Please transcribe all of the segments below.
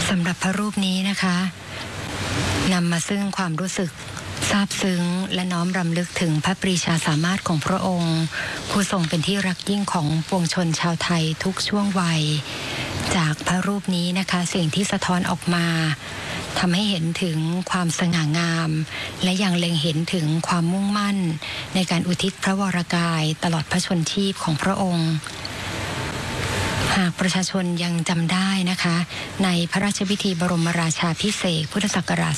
สำหรับพระรูปนี้นะคะนำมาซึ่งความรู้สึกซาบซึ้งและน้อมรำลึกถึงพระปรีชาสามารถของพระองค์ผู้ทรงเป็นที่รักยิ่งของปวงชนชาวไทยทุกช่วงวัยจากพระรูปนี้นะคะสิ่งที่สะท้อนออกมาทำให้เห็นถึงความสง่างามและยังเล็งเห็นถึงความมุ่งมั่นในการอุทิศพระวรกายตลอดพระชนชีพของพระองค์หากประชาชนยังจำได้นะคะในพระราชพิธีบรมราชาภิเษกพุทธศักราช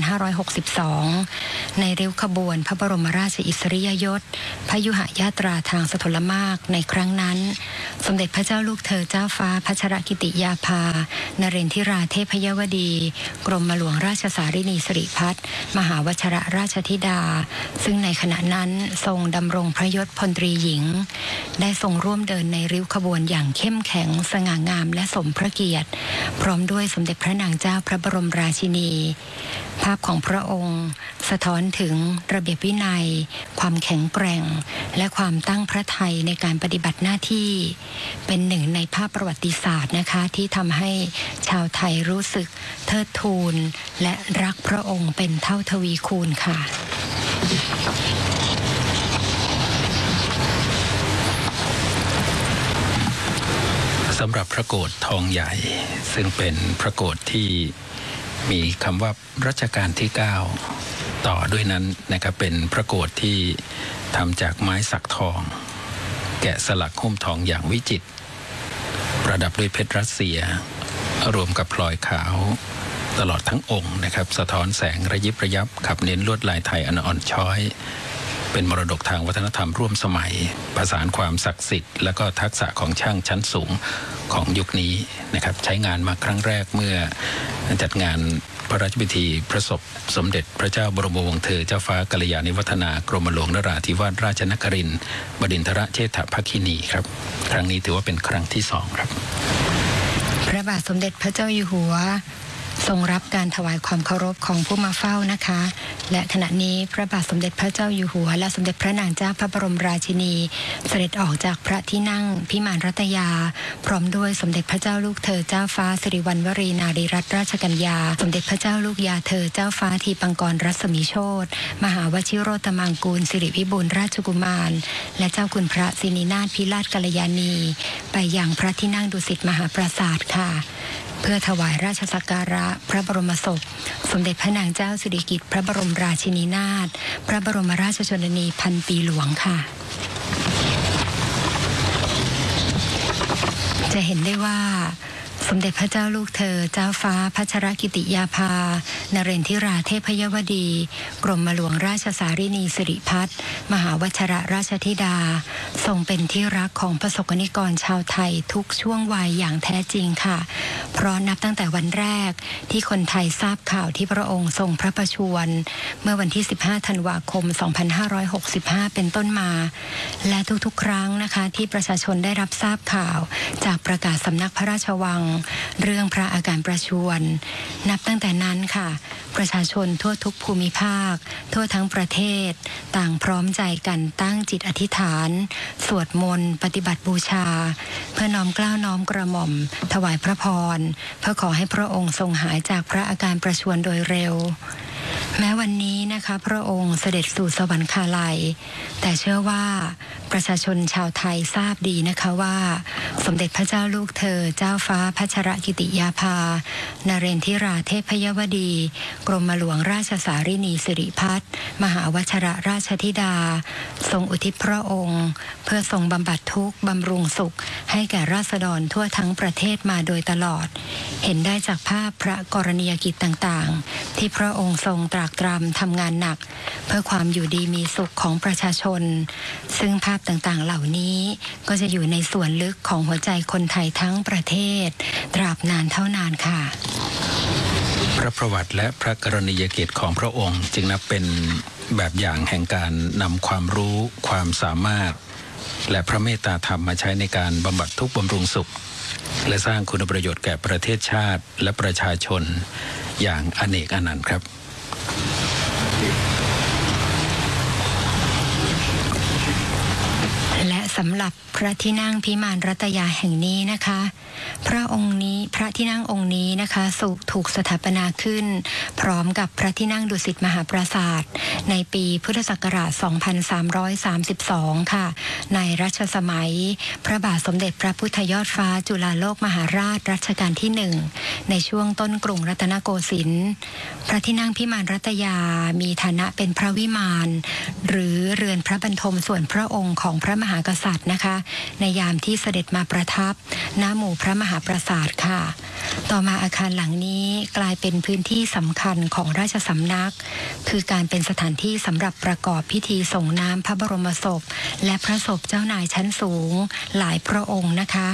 2562 ในริ้วขบวนพระบรมราชอิสริยยศพยุหญาตราทางสถลมากในครั้งนั้นสมเด็จพระเจ้าลูกเธอเจ้าฟ้าพัชรกิติยาภานเรนทิราเทพยวดีกรมหลวงราชสารินีสิริพัฒน์มหาวชรราชธิดาซึ่งในขณะนั้นทรงดำรงพระยศพลตรีหญิงได้ทรงร่วมเดินในริ้วขบวนอย่างเข้มแข็งสง่างามและสมพระเกียรติพร้อมด้วยสมเด็จพระนางเจ้าพระบรมราชินีภาพของพระองค์สะท้อนถึงระเบียบวินัยความแข็งแกร่งและความตั้งพระทัยในการปฏิบัติหน้าที่เป็นหนึ่งในภาพประวัติศาสตร์นะคะที่ทำให้ชาวไทยรู้สึกเทิดทูนและรักพระองค์เป็นเท่าทวีคูณค่ะสำหรับพระโกฐทองใหญ่ซึ่งเป็นพระโกฐที่มีคำว่ารัชกาลที่ 9 ต่อด้วยนั้นนะครับเป็นพระโกฐที่ทำจากไม้สักทองแกะสลักหุ้มทองอย่างวิจิตรประดับด้วยเพชรรัสเซียรวมกับพลอยขาวตลอดทั้งองค์นะครับสะท้อนแสงระยิบระยับขับเน้นลวดลายไทยอ่อนช้อยเป็นมรดกทางวัฒนธรรมร่วมสมัยประสานความศักดิ์สิทธิ์และก็ทักษะของช่างชั้นสูงของยุคนี้นะครับใช้งานมาครั้งแรกเมื่อจัดงานพระราชพิธีพระศพสมเด็จพระเจ้าบรมวงศ์เธอเจ้าฟ้ากัลยาณิวัฒนากรมหลวงนราธิวาสราชนครินทร์บดินทรเชษฐภคินีครับครั้งนี้ถือว่าเป็นครั้งที่ 2ครับพระบาทสมเด็จพระเจ้าอยู่หัวทรงรับการถวายความเคารพของผู้มาเฝ้านะคะและขณะนี้พระบาทสมเด็จพระเจ้าอยู่หัวและสมเด็จพระนางเจ้าพระบรมราชินีเสด็จออกจากพระที่นั่งพิมานรัตยาพร้อมด้วยสมเด็จพระเจ้าลูกเธอเจ้าฟ้าสิริวัณวรีนารีรัตนราชกัญญาสมเด็จพระเจ้าลูกยาเธอเจ้าฟ้าทีปังกรรัศมีโชติมหาวชิโรตมังกูลสิริวิบูลราชกุมารและเจ้าคุณพระสินีนาถพิราชกัลยาณีไปยังพระที่นั่งดุสิตมหาปราสาทค่ะเพื่อถวายราชสักการะพระบรมศพสมเด็จพระนางเจ้าสิริกิติ์พระบรมราชินีนาถพระบรมราชชนนีพันปีหลวงค่ะจะเห็นได้ว่าสมเด็จพระเจ้าลูกเธอเจ้าฟ้าพัชรกิติยาภานเรนทิราเทพยวดีกรมหลวงราชสารินีสิริพัฒน์มหาวชรราชธิดาทรงเป็นที่รักของประสบนิกรชาวไทยทุกช่วงวัยอย่างแท้จริงค่ะเพราะนับตั้งแต่วันแรกที่คนไทยทราบข่าวที่พระองค์ทรงพระประชวรเมื่อวันที่15ธันวาคม2565เป็นต้นมาและทุกๆครั้งนะคะที่ประชาชนได้รับทราบข่าวจากประกาศสำนักพระราชวังเรื่องพระอาการประชวรนับตั้งแต่นั้นค่ะประชาชนทั่วทุกภูมิภาคทั่วทั้งประเทศต่างพร้อมใจกันตั้งจิตอธิษฐานสวดมนต์ปฏิบัติบูชาเพื่อน้อมเกล้าน้อมกระหม่อมถวายพระพรเพื่อขอให้พระองค์ทรงหายจากพระอาการประชวรโดยเร็วแม้วันนี้นะคะพระองค์เสด็จสู่สวรรคาลัยแต่เชื่อว่าประชาชนชาวไทยทราบดีนะคะว่าสมเด็จพระเจ้าลูกเธอเจ้าฟ้าพัชรกิติยาภานเรนทิราเทพยวดีกรมหลวงราชสารินีสิริพัฒน์มหาวชรราชธิดาทรงอุทิศพระองค์เพื่อทรงบำบัดทุกข์บำรุงสุขให้แก่ราษฎรทั่วทั้งประเทศมาโดยตลอดเห็นได้จากภาพพระกรณียกิจต่างๆที่พระองค์ทรงตรากตรำทำงานหนักเพื่อความอยู่ดีมีสุขของประชาชนซึ่งภาพต่างๆเหล่านี้ก็จะอยู่ในส่วนลึกของหัวใจคนไทยทั้งประเทศตราบนานเท่านานค่ะพระประวัติและพระกรณียกิจของพระองค์จึงนับเป็นแบบอย่างแห่งการนำความรู้ความสามารถและพระเมตตาธรรมมาใช้ในการบำบัดทุกข์บำรุงสุขและสร้างคุณประโยชน์แก่ประเทศชาติและประชาชนอย่างอเนกอนันต์ครับและสำหรับพระที่นั่งพิมานรัตยาแห่งนี้นะคะพระองค์นี้พระที่นั่งองค์นี้นะคะถูกสถาปนาขึ้นพร้อมกับพระที่นั่งดุสิตมหาปราสาทในปีพุทธศักราช 2332 ค่ะในรัชสมัยพระบาทสมเด็จพระพุทธยอดฟ้าจุฬาโลกมหาราชรัชกาลที่ 1ในช่วงต้นกรุงรัตนโกสินทร์พระที่นั่งพิมานรัตยามีฐานะเป็นพระวิมานหรือเรือนพระบรรทมส่วนพระองค์ของพระมหากษัตริย์นะคะในยามที่เสด็จมาประทับณหมู่พระมหาปราสาทค่ะต่อมาอาคารหลังนี้กลายเป็นพื้นที่สำคัญของราชสำนักคือการเป็นสถานที่สำหรับประกอบพิธีส่งน้ำพระบรมศพและพระศพเจ้านายชั้นสูงหลายพระองค์นะคะ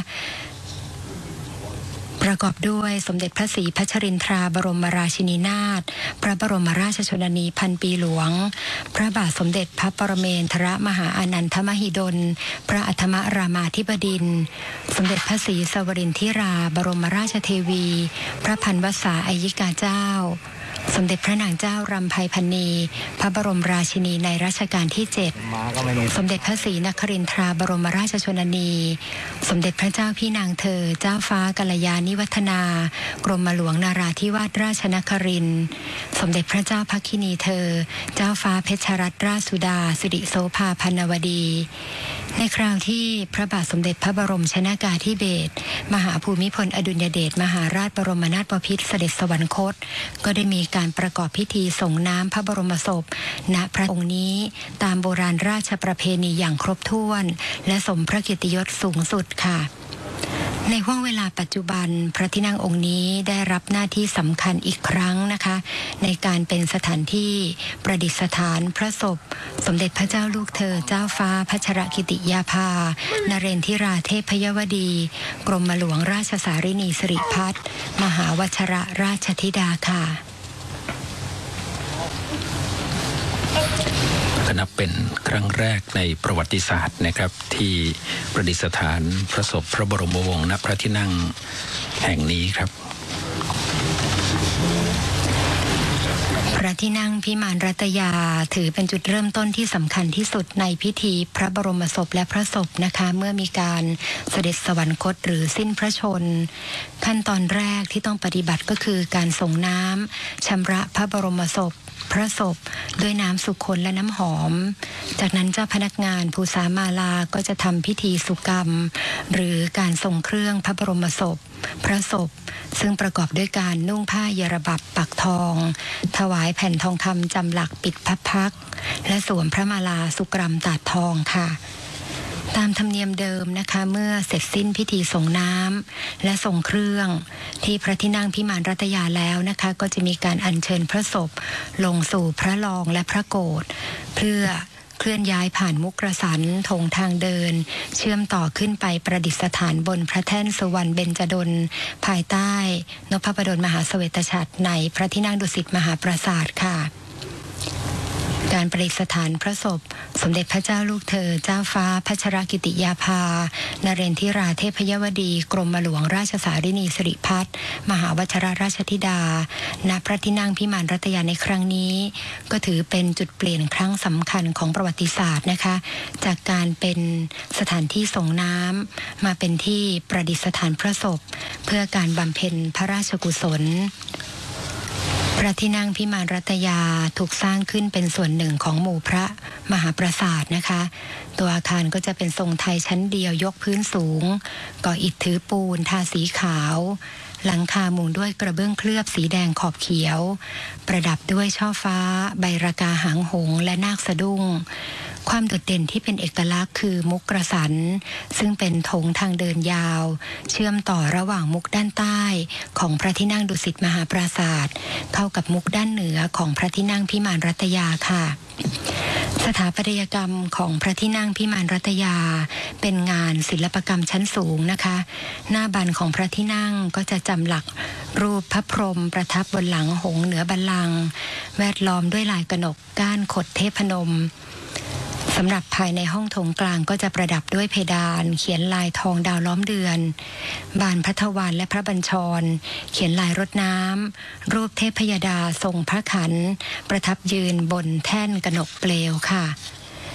ประกอบด้วยสมเด็จพระศรีพัชรินทราบรมราชินีนาถพระบรมราชชนนีพันปีหลวงพระบาทสมเด็จพระปรเมนทรมหาอานันทมหิดลพระอัฐมรามาธิบดินทร์สมเด็จพระศรีสวรินทิราบรมราชเทวีพระพันวษาอัยยิกาเจ้าสมเด็จพระนางเจ้ารำไพพรรณีพระบรมราชินีในรัชกาลที่ 7สมเด็จพระศรีนครินทราบรมราชชนนีสมเด็จพระเจ้าพี่นางเธอเจ้าฟ้ากัลยาณิวัฒนากรมหลวงนาราธิวาสราชนครินทร์สมเด็จพระเจ้าพักคินีเธอเจ้าฟ้าเพชรรัตนราชสุดาสิริโสภาพันวดีในคราวที่พระบาทสมเด็จพระบรมชนกาธิเบศรมหาภูมิพลอดุลยเดชมหาราชบรมนาถบพิตรเสด็จสวรรคตก็ได้มีการประกอบพิธีส่งน้ำพระบรมศพณพระองค์นี้ตามโบราณราชประเพณีอย่างครบถ้วนและสมพระเกียรติยศสูงสุดค่ะในห้วงเวลาปัจจุบันพระที่นั่งองค์นี้ได้รับหน้าที่สำคัญอีกครั้งนะคะในการเป็นสถานที่ประดิษฐานพระศพสมเด็จพระเจ้าลูกเธอเจ้าฟ้าพัชรกิติยาภานเรนทิราเทพยวดีกรมหลวงราชสารินีสิริพัฒน์มหาวชรราชธิดาค่ะนับเป็นครั้งแรกในประวัติศาสตร์นะครับที่ประดิษฐานพระศพพระบรมวงศ์ณพระที่นั่งแห่งนี้ครับพระที่นั่งพิมานรัตยาถือเป็นจุดเริ่มต้นที่สำคัญที่สุดในพิธีพระบรมศพและพระศพนะคะเมื่อมีการเสด็จสวรรคตหรือสิ้นพระชนขั้นตอนแรกที่ต้องปฏิบัติก็คือการส่งน้ำชำระพระบรมศพพระศพด้วยน้ำสุคนและน้ำหอมจากนั้นเจ้าพนักงานภูษามาลาก็จะทำพิธีสุกรรมหรือการส่งเครื่องพระบรมศพพระศพซึ่งประกอบด้วยการนุ่งผ้าเยรบับปักทองถวายแผ่นทองคำจำหลักปิดพระพักตร์และสวมพระมาลาสุกรัมตาดทองค่ะตามธรรมเนียมเดิมนะคะเมื่อเสร็จสิ้นพิธีส่งน้ำและส่งเครื่องที่พระที่นั่งพิมานรัตยาแล้วนะคะก็จะมีการอัญเชิญพระศพลงสู่พระลองและพระโกฐเพื่อเคลื่อนย้ายผ่านมุกกระสันธงทางเดินเชื่อมต่อขึ้นไปประดิษฐานบนพระแท่นสุวรรณเบญจดลภายใต้นพบดลมหาเสวตฉัตรในพระที่นั่งดุสิตมหาปราสาทค่ะการประดิษฐานพระศพสมเด็จพระเจ้าลูกเธอเจ้าฟ้าพัชรกิติยาภานเรนทิราเทพยวดีกรมหลวงราชสารินีสิริพัฒน์มหาวชรราชธิดาณพระที่นั่งพิมานรัตยาในครั้งนี้ก็ถือเป็นจุดเปลี่ยนครั้งสำคัญของประวัติศาสตร์นะคะจากการเป็นสถานที่ส่งน้ำมาเป็นที่ประดิษฐานพระศพเพื่อการบำเพ็ญพระราชกุศลพระที่นั่งพิมานรัตยาถูกสร้างขึ้นเป็นส่วนหนึ่งของหมู่พระมหาปราสาทนะคะตัวอาคารก็จะเป็นทรงไทยชั้นเดียวยกพื้นสูงก่ออิฐถือปูนทาสีขาวหลังคามุงด้วยกระเบื้องเคลือบสีแดงขอบเขียวประดับด้วยช่อฟ้าใบระกาหางหงส์และนาคสะดุ้งความโดดเด่นที่เป็นเอกลักษณ์คือมุกกระสันซึ่งเป็นธงทางเดินยาวเชื่อมต่อระหว่างมุกด้านใต้ของพระที่นั่งดุสิตมหาปราสาทเข้ากับมุกด้านเหนือของพระที่นั่งพิมานรัตยาค่ะสถาปัตยกรรมของพระที่นั่งพิมานรัตยาเป็นงานศิลปกรรมชั้นสูงนะคะหน้าบันของพระที่นั่งก็จะจำหลักรูปพระพรหมประทับบนหลังหงส์เหนือบัลลังก์แวดล้อมด้วยลายกนกก้านขดเทพนมสำหรับภายในห้องโถงกลางก็จะประดับด้วยเพดานเขียนลายทองดาวล้อมเดือนบานพัทวานและพระบัญชรเขียนลายรดน้ำรูปเทพยดาทรงพระขันประทับยืนบนแท่นกนกเปลวค่ะ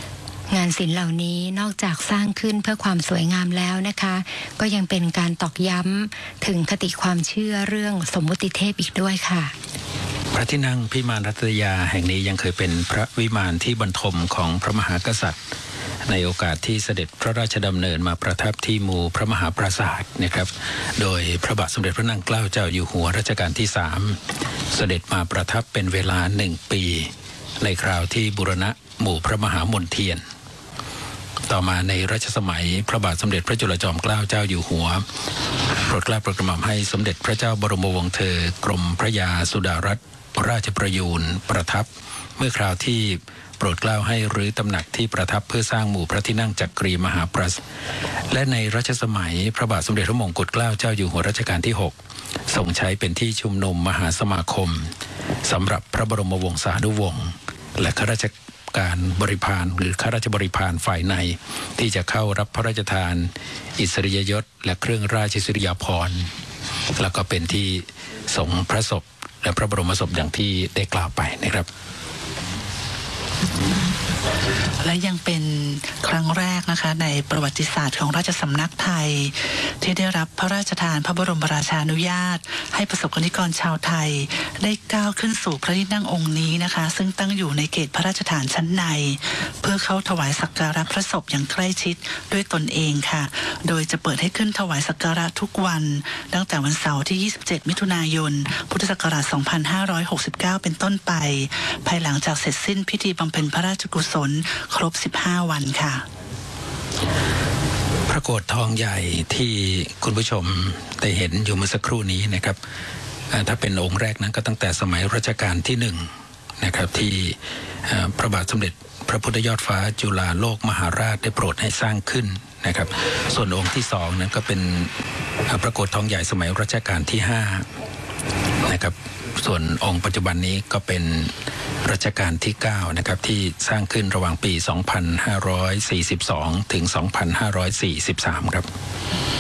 งานศิลป์เหล่านี้นอกจากสร้างขึ้นเพื่อความสวยงามแล้วนะคะ ก็ยังเป็นการตอกย้ำถึงคติความเชื่อเรื่องสมมุติเทพอีกด้วยค่ะพระที่นั่งพิมานรัตยาแห่งนี้ยังเคยเป็นพระวิมานที่บรรทมของพระมหากษัตริย์ในโอกาสที่เสด็จพระราชดำเนินมาประทับที่หมู่พระมหาปราสาทนะครับโดยพระบาทสมเด็จพระนั่งเกล้าเจ้าอยู่หัวรัชกาลที่3เสด็จมาประทับเป็นเวลา1 ปีในคราวที่บูรณะหมู่พระมหามนเทียนต่อมาในรัชสมัยพระบาทสมเด็จพระจุลจอมเกล้าเจ้าอยู่หัวโปรดเกล้าโปรดกระหม่อมให้สมเด็จพระเจ้าบรมวงศ์เธอกรมพระยาสุดารัตนราชประยูรประทับเมื่อคราวที่โปรดเกล้าให้รื้อตำหนักที่ประทับเพื่อสร้างหมู่พระที่นั่งจักรีมหาปราสาทและในรัชสมัยพระบาทสมเด็จพระมงกุฎเกล้าเจ้าอยู่หัวรัชกาลที่6ทรงใช้เป็นที่ชุมนุมมหาสมาคมสำหรับพระบรมวงศานุวงศ์และข้าราชการบริพารหรือข้าราชบริพารฝ่ายในที่จะเข้ารับพระราชทานอิสริยยศและเครื่องราชอิสริยาภรณ์แล้วก็เป็นที่ทรงพระศพและพระบรมศพอย่างที่ได้กล่าวไปนะครับและยังเป็นครั้งแรกนะคะในประวัติศาสตร์ของราชสำนักไทยที่ได้รับพระราชทานพระบรมราชานุญาตให้ประสบกนิกรชาวไทยได้ก้าวขึ้นสู่พระที่นั่งองค์นี้นะคะซึ่งตั้งอยู่ในเขตพระราชฐานชั้นในเพื่อเข้าถวายสักการะพระศพอย่างใกล้ชิดด้วยตนเองค่ะโดยจะเปิดให้ขึ้นถวายสักการะทุกวันตั้งแต่วันเสาร์ที่27มิถุนายนพุทธศักราช2569เป็นต้นไปภายหลังจากเสร็จสิ้นพิธีบำเพ็ญพระราชกุศลครบ15 วันค่ะพระโกฐทองใหญ่ที่คุณผู้ชมได้เห็นอยู่เมื่อสักครู่นี้นะครับถ้าเป็นองค์แรกนั้นก็ตั้งแต่สมัยรัชกาลที่1นะครับที่พระบาทสมเด็จพระพุทธยอดฟ้าจุฬาโลกมหาราชได้โปรดให้สร้างขึ้นนะครับส่วนองค์ที่2นั้นก็เป็นพระโกฐทองใหญ่สมัยรัชกาลที่5นะครับส่วนองค์ปัจจุบันนี้ก็เป็นรัชกาลที่9นะครับที่สร้างขึ้นระหว่างปี 2542 ถึง 2543 ครับ